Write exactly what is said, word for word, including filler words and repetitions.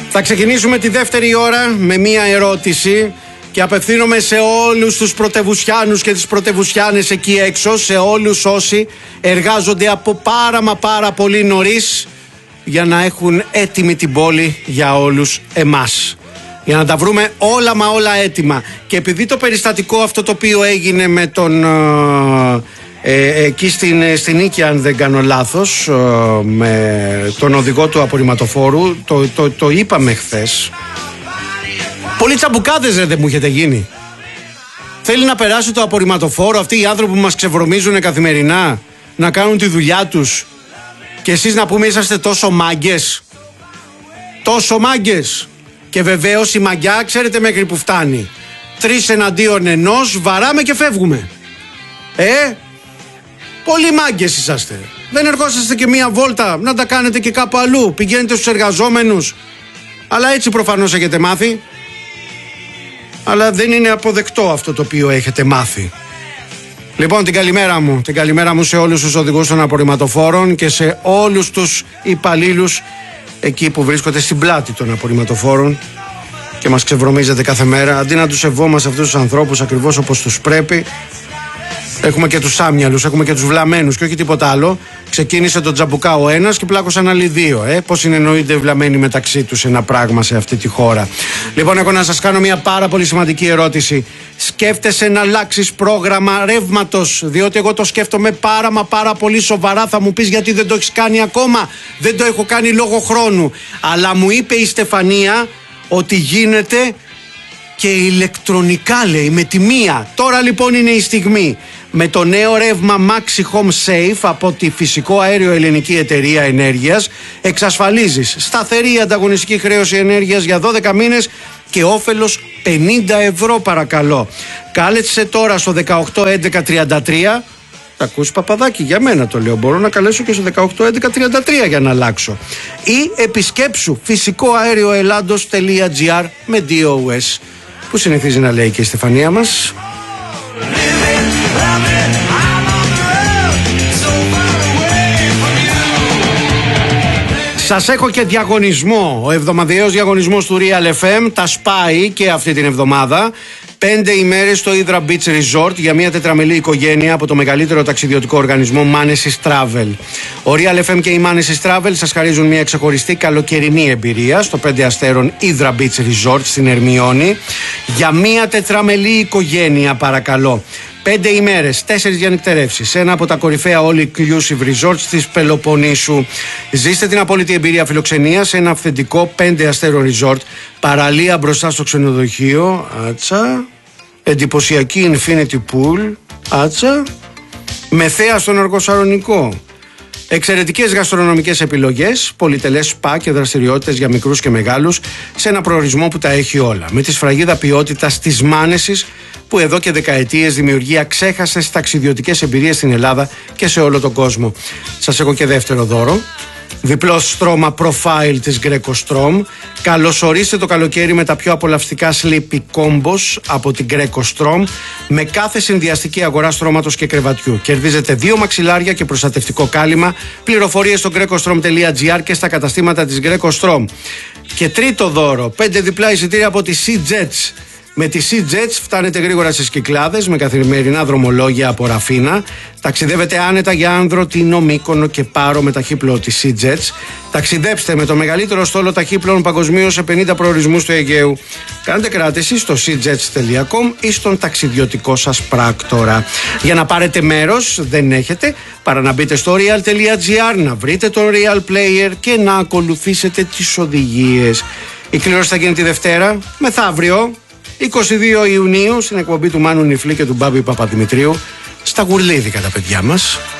Θα ξεκινήσουμε τη δεύτερη ώρα με μία ερώτηση και απευθύνομαι σε όλους τους πρωτευουσιάνους και τις πρωτευουσιάνες εκεί έξω, σε όλους όσοι εργάζονται από πάρα μα πάρα πολύ νωρίς για να έχουν έτοιμη την πόλη για όλους εμάς. Για να τα βρούμε όλα μα όλα έτοιμα. Και επειδή το περιστατικό αυτό το οποίο έγινε με τον... Ε, εκεί στην, στην Νίκη, αν δεν κάνω λάθος, ε, με τον οδηγό του απορριμματοφόρου, το, το, το είπαμε χθες. Πολλοί τσαμπουκάδες ρε, δεν μου έχετε γίνει. Θέλει να περάσει το απορριμματοφόρο αυτοί οι άνθρωποι που μας ξεβρωμίζουν καθημερινά να κάνουν τη δουλειά τους και εσείς να πούμε είσαστε τόσο μάγκες. Τόσο μάγκες. Και βεβαίως η μαγκιά ξέρετε μέχρι που φτάνει. Τρεις εναντίον ενός, βαράμε και φεύγουμε. Ε Πολύ μάγκες είσαστε. Δεν ερχόσαστε και μία βόλτα να τα κάνετε και κάπου αλλού. Πηγαίνετε στους εργαζόμενους. Αλλά έτσι προφανώς έχετε μάθει. Αλλά δεν είναι αποδεκτό αυτό το οποίο έχετε μάθει. Λοιπόν, την καλημέρα μου. Την καλημέρα μου σε όλους τους οδηγούς των απορριμματοφόρων και σε όλους τους υπαλλήλους εκεί που βρίσκονται στην πλάτη των απορριμματοφόρων και μας ξεβρωμίζετε κάθε μέρα. Αντί να τους σεβόμαστε αυτούς τους ανθρώπους ακριβώς όπως τους πρέπει, έχουμε και τους άμυαλους, έχουμε και τους βλαμμένους και όχι τίποτα άλλο. Ξεκίνησε τον τζαμπουκά ο ένας και πλάκωσαν άλλοι δύο. Ε. Πώς συνεννοείται οι βλαμμένοι μεταξύ τους ένα πράγμα σε αυτή τη χώρα. Λοιπόν, έχω να σας κάνω μια πάρα πολύ σημαντική ερώτηση. Σκέφτεσαι να αλλάξεις πρόγραμμα ρεύματος? Διότι εγώ το σκέφτομαι πάρα μα πάρα πολύ σοβαρά. Θα μου πεις γιατί δεν το έχεις κάνει ακόμα. Δεν το έχω κάνει λόγω χρόνου. Αλλά μου είπε η Στεφανία ότι γίνεται και ηλεκτρονικά, λέει, με τη μία. Τώρα λοιπόν είναι η στιγμή. Με το νέο ρεύμα Maxi Home Safe από τη Φυσικό Αέριο Ελληνική Εταιρεία Ενέργειας εξασφαλίζεις σταθερή ανταγωνιστική χρέωση ενέργειας για δώδεκα μήνες και όφελος πενήντα ευρώ, παρακαλώ. Κάλεσε τώρα στο δεκαοκτώ έντεκα τριάντα τρία. Τα ακούς, Παπαδάκη, για μένα το λέω. Μπορώ να καλέσω και στο δεκαοκτώ έντεκα τριάντα τρία για να αλλάξω. Ή επισκέψου φυσικό αέριο ελλάδος τελεία τζι άρ με ντι ο ες, που συνηθίζει να λέει και η Στεφανία μας. Σας έχω και διαγωνισμό. Ο εβδομαδιαίος διαγωνισμός του Real εφ εμ τα σπάει και αυτή την εβδομάδα. Πέντε ημέρες στο Hydra Beach Resort για μια τετραμελή οικογένεια από το μεγαλύτερο ταξιδιωτικό οργανισμό Manesis Travel. Ο Real εφ εμ και η Manesis Travel σας χαρίζουν μια ξεχωριστή καλοκαιρινή εμπειρία στο πέντε αστέρων Hydra Beach Resort στην Ερμιώνη για μια τετραμελή οικογένεια, παρακαλώ. Πέντε ημέρες, τέσσερις διανυκτερεύσεις σε ένα από τα κορυφαία all-inclusive resorts της Πελοποννήσου. Ζήστε την απόλυτη εμπειρία φιλοξενίας σε ένα αυθεντικό πέντε αστέρων resort, παραλία μπροστά στο ξενοδοχείο, άτσα, εντυπωσιακή infinity pool, άτσα, με θέα στον Αργοσαρονικό. Εξαιρετικές γαστρονομικές επιλογές, πολυτελές σπα και δραστηριότητες για μικρούς και μεγάλους σε ένα προορισμό που τα έχει όλα. Με τη σφραγίδα ποιότητας της Manesis, που εδώ και δεκαετίες δημιουργεί αξέχαστες ταξιδιωτικές εμπειρίες στην Ελλάδα και σε όλο τον κόσμο. Σας έχω και δεύτερο δώρο. Διπλό στρώμα profile της Greco Strom. Καλωσορίστε το καλοκαίρι με τα πιο απολαυστικά sleepy combos από την Greco Strom, με κάθε συνδυαστική αγορά στρώματος και κρεβατιού. Κερδίζετε δύο μαξιλάρια και προστατευτικό κάλυμα. Πληροφορίες στο greco strom τελεία τζι άρ και στα καταστήματα της Greco Strom. Και τρίτο δώρο, πέντε διπλά εισιτήρια από τη Sea Jets. Με τη Sea Jets φτάνετε γρήγορα στις Κυκλάδες με καθημερινά δρομολόγια από Ραφίνα. Ταξιδεύετε άνετα για Άνδρο, Τίνο, Μύκονο και Πάρο με ταχύπλοο της Sea Jets. Ταξιδέψτε με το μεγαλύτερο στόλο ταχύπλων παγκοσμίως σε πενήντα προορισμούς του Αιγαίου. Κάντε κράτηση στο sea jets τελεία com ή στον ταξιδιωτικό σας πράκτορα. Για να πάρετε μέρος δεν έχετε παρά να μπείτε στο real τελεία τζι άρ, να βρείτε τον Real Player και να ακολουθήσετε τις οδηγίες. Η κλήρωση θα γίνει τη Δευτέρα, μεθαύριο, είκοσι δύο Ιουνίου, στην εκπομπή του Μάνου Νιφλή και του Μπάμπη Παπαδημητρίου, στα Γουρλίδικα τα παιδιά μας.